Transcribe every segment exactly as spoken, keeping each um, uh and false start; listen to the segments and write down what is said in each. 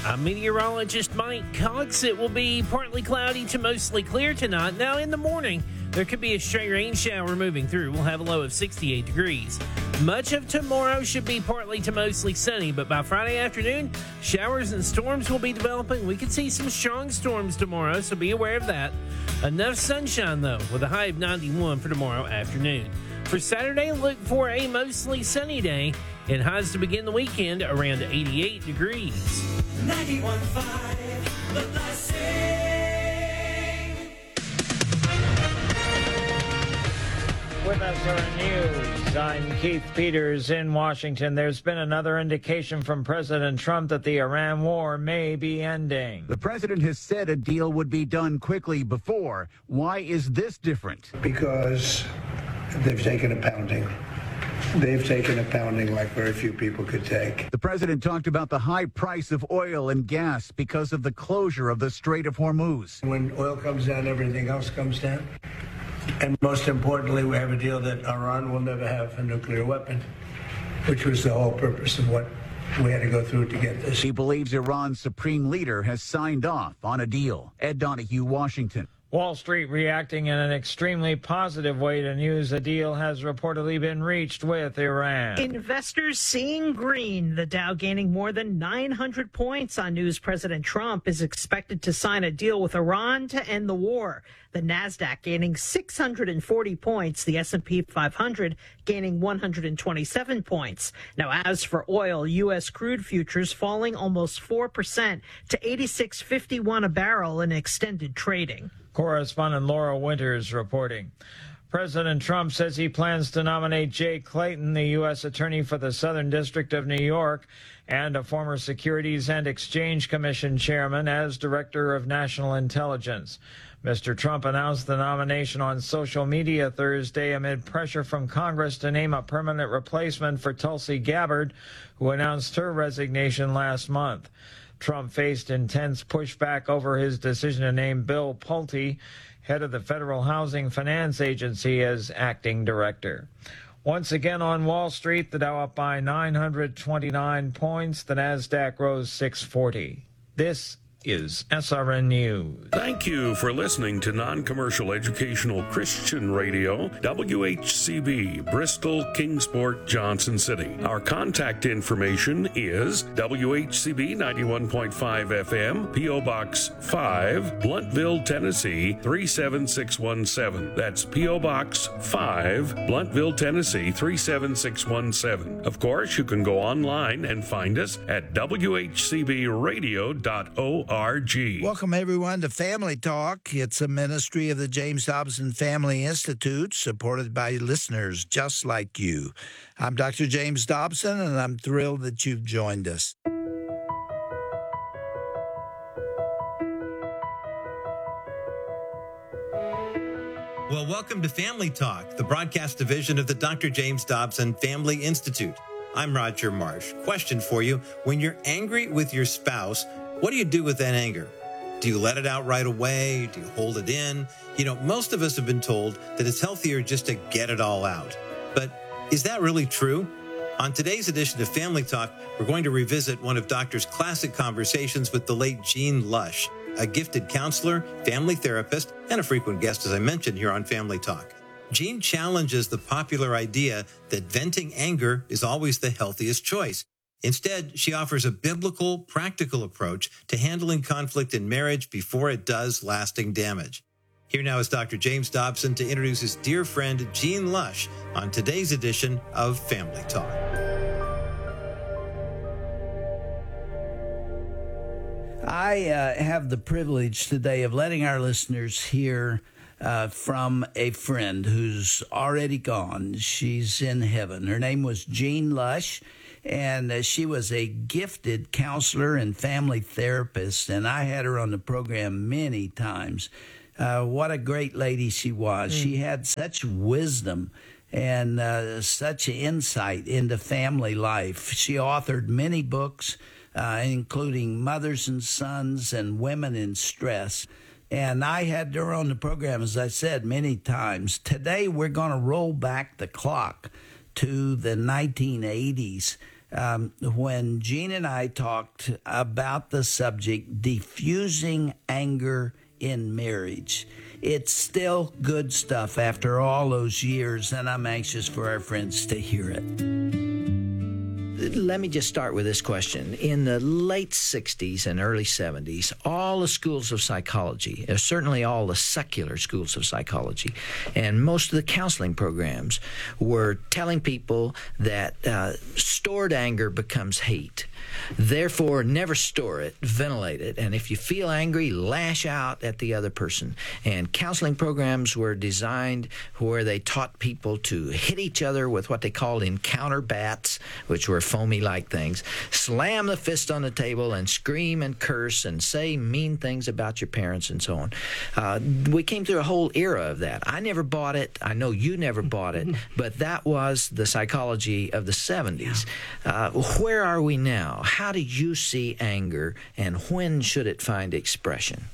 I'm meteorologist Mike Cox. It will be partly cloudy to mostly clear tonight. Now, in the morning, there could be a stray rain shower moving through. We'll have a low of sixty-eight degrees. Much of tomorrow should be partly to mostly sunny, but by Friday afternoon, showers and storms will be developing. We could see some strong storms tomorrow, so be aware of that. Enough sunshine, though, with a high of ninety-one for tomorrow afternoon. For Saturday, look for a mostly sunny day and highs to begin the weekend around eighty-eight degrees. ninety-one point five, The Blessing. With us are news. I'm Keith Peters in Washington. There's been another indication from President Trump that the Iran war may be ending. The president has said a deal would be done quickly before. Why is this different? Because they've taken a pounding. They've taken a pounding like very few people could take. The president talked about the high price of oil and gas because of the closure of the Strait of Hormuz. When oil comes down, everything else comes down. And most importantly, we have a deal that Iran will never have a nuclear weapon, which was the whole purpose of what we had to go through to get this. He believes Iran's supreme leader has signed off on a deal. Ed Donahue, Washington. Wall Street reacting in an extremely positive way to news a deal has reportedly been reached with Iran. Investors seeing green, the Dow gaining more than nine hundred points on news President Trump is expected to sign a deal with Iran to end the war. The Nasdaq gaining six hundred forty points, the S and P five hundred gaining one hundred twenty-seven points. Now, as for oil, U S crude futures falling almost four percent to eighty-six fifty-one a barrel in extended trading. Correspondent Laura Winters reporting. President Trump says he plans to nominate Jay Clayton, the U S attorney for the Southern District of New York, and a former Securities and Exchange Commission chairman, as Director of National Intelligence. Mister Trump announced the nomination on social media Thursday amid pressure from Congress to name a permanent replacement for Tulsi Gabbard, who announced her resignation last month. Trump faced intense pushback over his decision to name Bill Pulte, head of the Federal Housing Finance Agency, as acting director. Once again on Wall Street, the Dow up by nine hundred twenty-nine points. The Nasdaq rose six forty. This is S R N News. Thank you for listening to Non-Commercial Educational Christian Radio, W H C B, Bristol, Kingsport, Johnson City. Our contact information is W H C B ninety-one point five F M, P O Box five, Blunteville, Tennessee three seven six one seven. That's P O Box five, Blunteville, Tennessee three seven six one seven. Of course, you can go online and find us at w h c b radio dot org. Welcome, everyone, to Family Talk. It's a ministry of the James Dobson Family Institute, supported by listeners just like you. I'm Doctor James Dobson, and I'm thrilled that you've joined us. Well, welcome to Family Talk, the broadcast division of the Doctor James Dobson Family Institute. I'm Roger Marsh. Question for you. When you're angry with your spouse, what do you do with that anger? Do you let it out right away? Do you hold it in? You know, most of us have been told that it's healthier just to get it all out. But is that really true? On today's edition of Family Talk, we're going to revisit one of Doctor's classic conversations with the late Jean Lush, a gifted counselor, family therapist, and a frequent guest, as I mentioned, here on Family Talk. Jean challenges the popular idea that venting anger is always the healthiest choice. Instead, she offers a biblical, practical approach to handling conflict in marriage before it does lasting damage. Here now is Doctor James Dobson to introduce his dear friend, Jean Lush, on today's edition of Family Talk. I uh, have the privilege today of letting our listeners hear uh, from a friend who's already gone. She's in heaven. Her name was Jean Lush. And uh, she was a gifted counselor and family therapist, and I had her on the program many times. Uh, what a great lady she was. Mm. She had such wisdom and uh, such insight into family life. She authored many books, uh, including Mothers and Sons and Women in Stress. And I had her on the program, as I said, many times. Today, we're going to roll back the clock to the nineteen eighties. um, when Jean and I talked about the subject, diffusing anger in marriage. It's still good stuff after all those years, and I'm anxious for our friends to hear it. Let me just start with this question. In the late sixties and early seventies, all the schools of psychology, uh, certainly all the secular schools of psychology, and most of the counseling programs were telling people that uh, stored anger becomes hate. Therefore, never store it, ventilate it, and if you feel angry, lash out at the other person. And counseling programs were designed where they taught people to hit each other with what they called encounter bats, which were foamy-like things, slam the fist on the table and scream and curse and say mean things about your parents and so on. Uh, we came through a whole era of that. I never bought it. I know you never bought it, but that was the psychology of the seventies. Uh, where are we now? How do you see anger, and when should it find expression?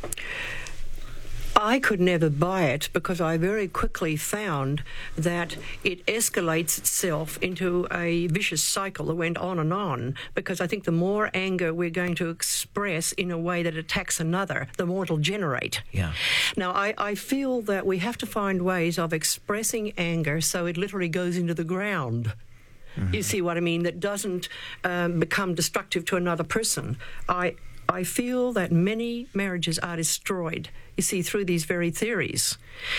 I could never buy it because I very quickly found that it escalates itself into a vicious cycle that went on and on, because I think the more anger we're going to express in a way that attacks another, the more it'll generate. Yeah. Now, I, I feel that we have to find ways of expressing anger so it literally goes into the ground. Mm-hmm. You see what I mean? That doesn't um, become destructive to another person. I I feel that many marriages are destroyed, you see, through these very theories.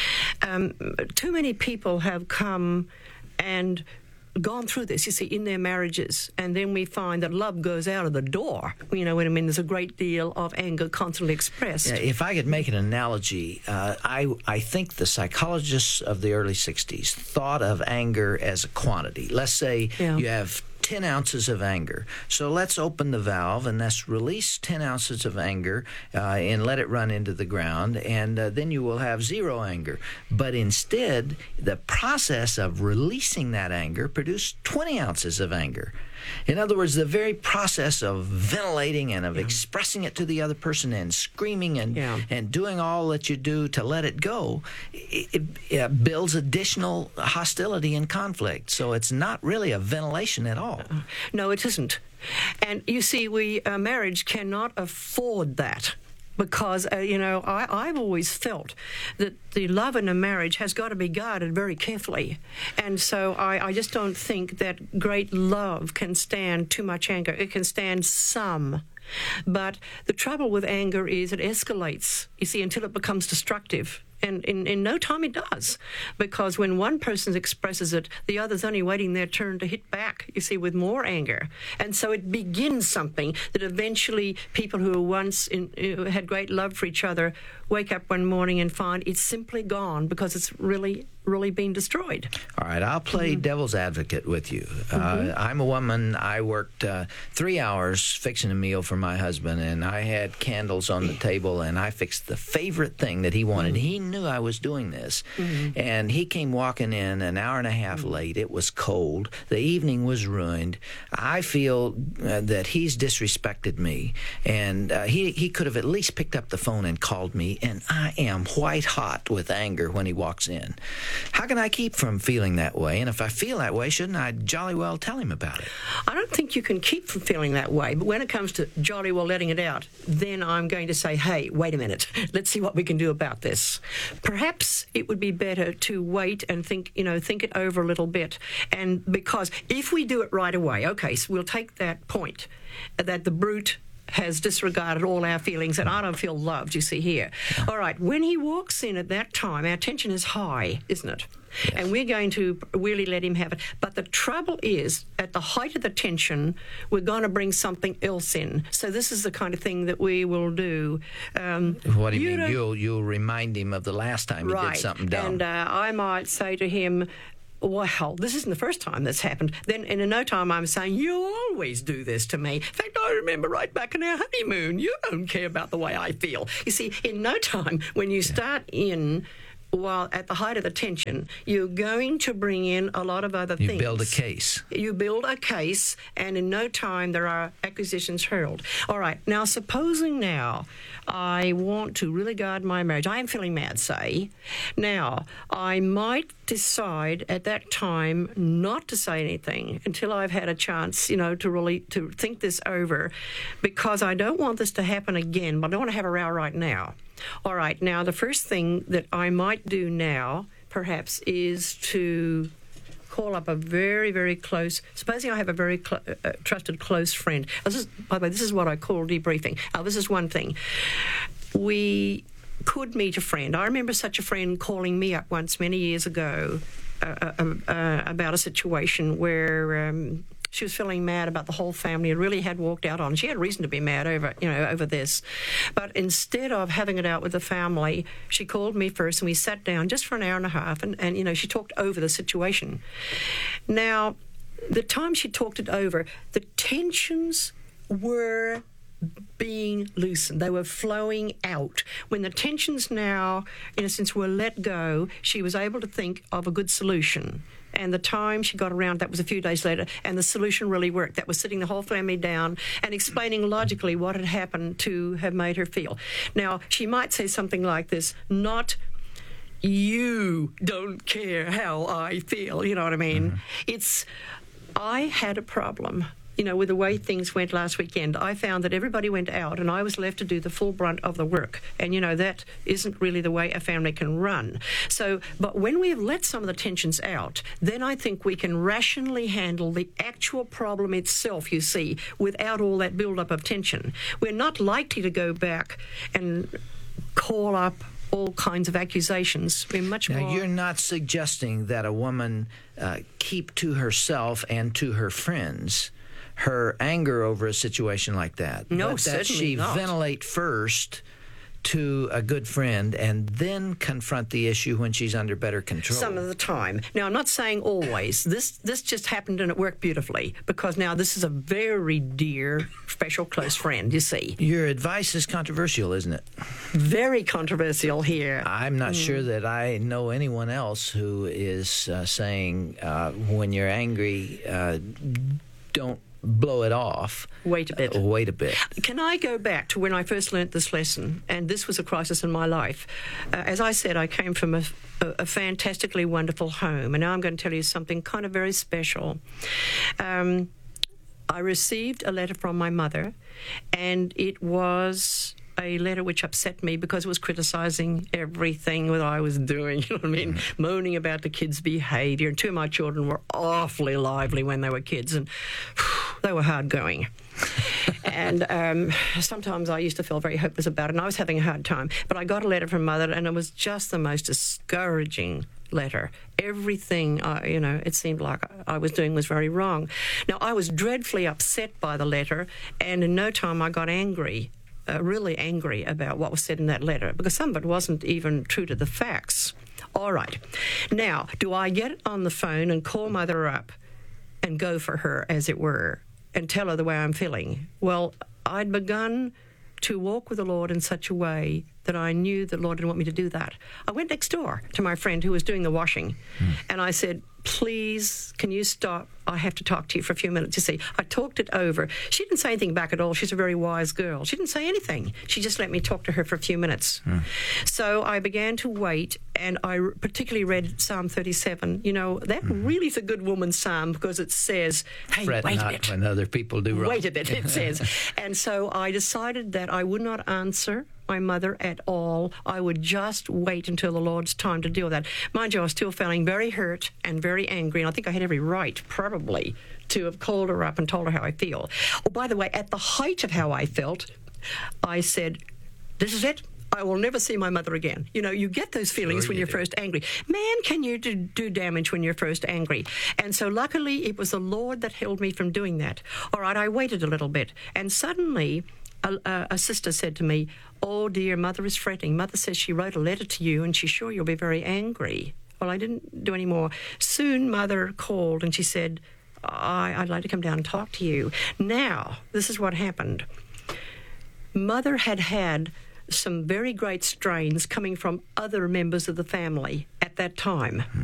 Um, too many people have come and gone through this, you see, in their marriages, and then we find that love goes out of the door. You know what I mean? There's a great deal of anger constantly expressed. Yeah, if I could make an analogy, uh, I, I think the psychologists of the early sixties thought of anger as a quantity. Let's say yeah. you have ten ounces of anger. So let's open the valve and let's release ten ounces of anger uh, and let it run into the ground, and uh, then you will have zero anger. But instead, the process of releasing that anger produced twenty ounces of anger. In other words, the very process of ventilating and of yeah. expressing it to the other person and screaming and yeah. and doing all that you do to let it go, it, it, it builds additional hostility and conflict. So it's not really a ventilation at all. Uh, no, it isn't. And you see, we uh, marriage cannot afford that. Because, uh, you know, I, I've always felt that the love in a marriage has got to be guarded very carefully. And so I, I just don't think that great love can stand too much anger. It can stand some. But the trouble with anger is it escalates, you see, until it becomes destructive. And in, in no time it does, because when one person expresses it, the other's only waiting their turn to hit back, you see, with more anger. And so it begins something that eventually people who once in, who had great love for each other wake up one morning and find it's simply gone because it's really, really been destroyed. All right, I'll play mm-hmm. devil's advocate with you. Mm-hmm. Uh, I'm a woman. I worked uh, three hours fixing a meal for my husband, and I had candles on the table, and I fixed the favorite thing that he wanted. Mm-hmm. He knew I was doing this, mm-hmm. and he came walking in an hour and a half mm-hmm. late. It was cold. The evening was ruined. I feel uh, that he's disrespected me, and uh, he, he could have at least picked up the phone and called me, and I am white hot with anger when he walks in. How can I keep from feeling that way? And if I feel that way, shouldn't I jolly well tell him about it? I don't think you can keep from feeling that way. But when it comes to jolly well letting it out, then I'm going to say, hey, wait a minute. Let's see what we can do about this. Perhaps it would be better to wait and think, you know, think it over a little bit. And because if we do it right away, okay, so we'll take that point that the brute has disregarded all our feelings, and I don't feel loved, you see here. All right, when he walks in at that time, our tension is high, isn't it? Yes. And we're going to really let him have it. But the trouble is, at the height of the tension, we're going to bring something else in. So this is the kind of thing that we will do. Um, what do you, you mean? You'll, you'll remind him of the last time right. he did something dumb. And uh, I might say to him, wow, this isn't the first time that's happened. Then in no time I'm saying, you always do this to me. In fact, I remember right back in our honeymoon, you don't care about the way I feel. You see, in no time, when you start in while at the height of the tension, you're going to bring in a lot of other You things. build a case. You build a case, and in no time there are accusations hurled. All right, now supposing now I want to really guard my marriage. I am feeling mad, say. Now, I might decide at that time not to say anything until I've had a chance, you know, to really to think this over, because I don't want this to happen again, but I don't want to have a row right now. All right, now the first thing that I might do now, perhaps, is to call up a very, very close, supposing I have a very cl- uh, trusted close friend. This is, by the way, this is what I call debriefing. Now, this is one thing. We could meet a friend. I remember such a friend calling me up once many years ago uh, uh, uh, about a situation where um, she was feeling mad about the whole family and really had walked out on. She had reason to be mad over, you know, over this. But instead of having it out with the family, she called me first and we sat down just for an hour and a half and, and you know, she talked over the situation. Now, the time she talked it over, the tensions were being loosened. They were flowing out. When the tensions now, in a sense, were let go, she was able to think of a good solution. And the time she got around, that was a few days later, and the solution really worked. That was sitting the whole family down and explaining logically what had happened to have made her feel. Now, she might say something like this, not, you don't care how I feel, you know what I mean? Mm-hmm. It's, I had a problem. You know, with the way things went last weekend, I found that everybody went out and I was left to do the full brunt of the work. And, you know, that isn't really the way a family can run. So, but when we've let some of the tensions out, then I think we can rationally handle the actual problem itself, you see, without all that build-up of tension. We're not likely to go back and call up all kinds of accusations. We're much now, more... you're not suggesting that a woman uh, keep to herself and to her friends her anger over a situation like that. No, but that she not. ventilate first to a good friend and then confront the issue when she's under better control. Some of the time. Now, I'm not saying always. This this just happened and it worked beautifully, because now this is a very dear, special, close friend, you see. Your advice is controversial, isn't it? Very controversial here. I'm not mm. sure that I know anyone else who is uh, saying uh, when you're angry, uh, don't blow it off. Wait a bit. Uh, wait a bit. Can I go back to when I first learnt this lesson? And this was a crisis in my life. Uh, as I said, I came from a, a, a fantastically wonderful home. And now I'm going to tell you something kind of very special. Um, I received a letter from my mother, and it was a letter which upset me because it was criticising everything that I was doing, you know what I mean, mm. moaning about the kids' behaviour. And two of my children were awfully lively when they were kids, and whew, they were hard going. And um, sometimes I used to feel very hopeless about it, and I was having a hard time. But I got a letter from Mother, and it was just the most discouraging letter. Everything, uh, you know, it seemed like I was doing was very wrong. Now, I was dreadfully upset by the letter, and in no time I got angry. Uh, really angry about what was said in that letter, because some of it wasn't even true to the facts. All right. Now, do I get on the phone and call Mother up and go for her, as it were, and tell her the way I'm feeling? Well, I'd begun to walk with the Lord in such a way that I knew the Lord didn't want me to do that. I went next door to my friend who was doing the washing, mm. and I said, please, can you stop? I have to talk to you for a few minutes. You see, I talked it over. She didn't say anything back at all. She's a very wise girl. She didn't say anything. She just let me talk to her for a few minutes. Mm. So I began to wait, and I particularly read Psalm thirty-seven. You know, that mm. really is a good woman's psalm, because it says, hey, Fret wait not a bit. when other people do wrong. Wait a bit, it says. And so I decided that I would not answer my mother at all. I would just wait until the Lord's time to deal with that. Mind you, I was still feeling very hurt and very angry, and I think I had every right, probably, to have called her up and told her how I feel. Oh, by the way, at the height of how I felt, I said, this is it. I will never see my mother again. You know, you get those feelings sure when you you're do. first angry. Man, can you do, do damage when you're first angry? And so luckily, it was the Lord that held me from doing that. All right, I waited a little bit, and suddenly a, a, a sister said to me, oh, dear, Mother is fretting. Mother says she wrote a letter to you, and she's sure you'll be very angry. Well, I didn't do any more. Soon, Mother called, and she said, I, I'd like to come down and talk to you. Now, this is what happened. Mother had had some very great strains coming from other members of the family at that time.